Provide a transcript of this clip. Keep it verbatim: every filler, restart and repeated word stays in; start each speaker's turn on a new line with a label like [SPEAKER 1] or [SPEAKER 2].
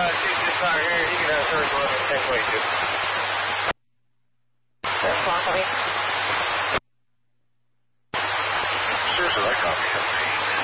[SPEAKER 1] she's just not here. You can have her go in and take way too.
[SPEAKER 2] That's wrong for me.